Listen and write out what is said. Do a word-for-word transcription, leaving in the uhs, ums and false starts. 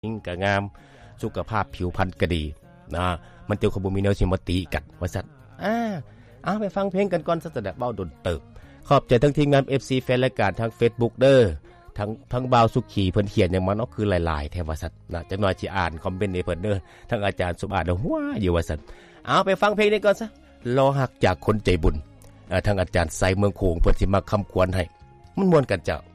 ยิ่งก็งามสุขภาพผิวพรรณก็ดีนะมันเตียวขบมีแนวสิมาติกันว่าซั่นอ่าเอาไปฟังเพลงกันก่อนซะแต่เบ้าดนเติบขอบใจทั้งทีมงาน เอฟ ซี แฟนรายการทาง Facebook เด้อทั้งทั้งบ่าวสุขีเพิ่นเขียนหยังมาเนาะคือหลายๆแท้ว่าซั่นนะจักหน่อยสิอ่านคอมเมนต์ให้เพิ่นเด้อทั้งอาจารย์สุภาพหัวอยู่ว่าซั่นเอาไปฟังเพลงนี้ก่อนซะรอฮักจากคนใจบุญเอ่อทางอาจารย์ไสเมืองโขงเพิ่นสิมาคำควรให้มันม่วนกันเจ้า